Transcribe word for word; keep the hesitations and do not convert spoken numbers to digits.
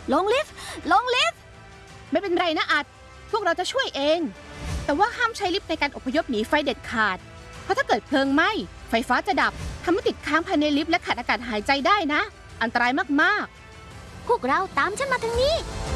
ลงลิฟต์ลงลิฟต์ไม่เป็นไรนะอัดพวกเราจะช่วยเองแต่ว่าห้ามใช้ลิฟต์ในการอพยพหนีไฟเด็ดขาดเพราะถ้าเกิดเพลิงไหม้ไฟฟ้าจะดับทำให้ติดค้างภายในลิฟต์และขาดอากาศหายใจได้นะอันตรายมากพวกเราตามฉันมาทางนี้